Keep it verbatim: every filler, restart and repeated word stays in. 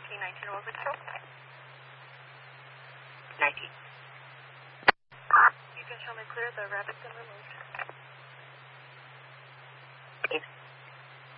nineteen, nineteen was the control. nineteen. You can show me clear, the rabbit's been removed.